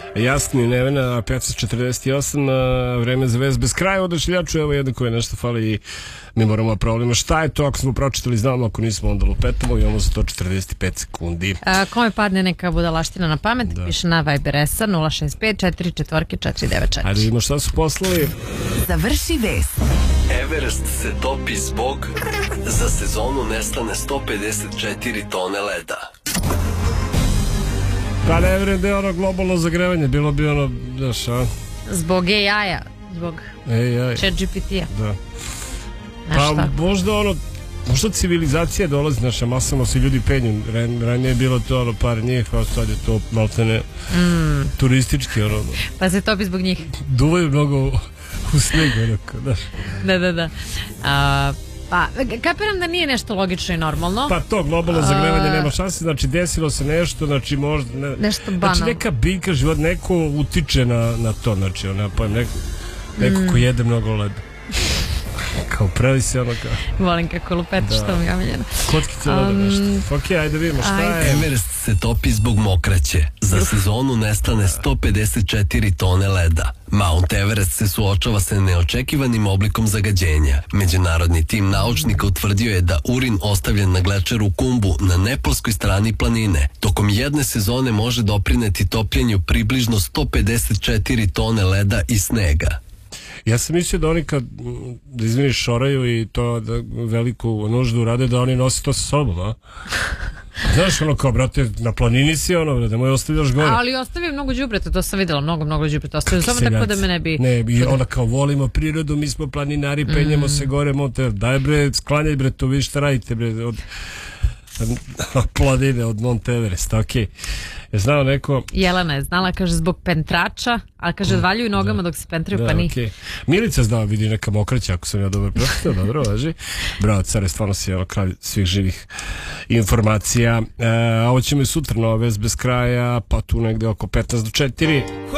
Jasni Nevena 548, vreme za vez bez kraja. Odašljaču, evo jedno koje nešto fali i mi moramo problema. Šta je to? Ako smo pročitali, znamo, ako nismo, onda lupetamo i imamo za to 45 sekundi. Kome padne neka budalaština na pamet, piše na Viber SA 065 44 Ajde vidimo šta su poslali. Završi vest. Everest se topi zbog za sezonu nestane 154 tone leda. Pa ne vjerujem da je ono globalno zagrevanje, bilo bi ono, znaš, a? Zbog AI-a, zbog ChatGPT-a. Da. Pa možda ono, možda civilizacija dolazi, naša masano se ljudi penju, ranije je bilo to ono par njih, a sad je to maltene turistički ono. Pa se topi zbog njih. Duvaju mnogo u snegu, onako, znaš. Da. Pa, kapiram da nije nešto logično i normalno. Pa to, globalno zagrevanje nema šanse, znači desilo se nešto, znači možda... nešto banalno. Znači neka biljka, život, neko utiče na to, znači ona pojem, neko ko jede mnogo leda. Kao pravi se ono kao... Volim kako lupetaš, što mi je omiljeno. Kotkice leda nešto. Ok, ajde vidimo šta je. Everest se topi zbog mokraće. Za sezonu nestane 154 tone leda. Mount Everest se suočava sa neočekivanim oblikom zagađenja. Međunarodni tim naučnika utvrdio je da urin ostavljen na glečeru Kumbu na nepalskoj strani planine tokom jedne sezone može doprineti topljenju približno 154 tone leda i snega. Ja sam mislio da oni kad, da izviniš, šoraju i to da veliku nuždu rade, da oni nose to sa sobom, a? Znaš, ono kao, brate, na planini si, ono, da moj ostavljaš gore. Ali ostavim mnogo đubreta, to sam vidjela, mnogo đubreta ostavim, samo tako da me ne bi... Ne, i onda kao volimo prirodu, mi smo planinari, penjemo se gore, Monte, daj bre, sklanjaj bre, to vi šta radite bre, od planine, od Monte Everest, okej. Je znao neko... Jelena je znala, kaže, zbog pentrača, ali kaže, odvaljuju nogama dok se pentraju, pa ni. Milica znao, vidi neka mokraća, ako sam ja dobro pročitao, dobro, važi. Bravo, care, stvarno si kralj svih živih informacija. Ovo ćemo i sutra, nova vest bez kraja, pa tu negde oko 15 do 4.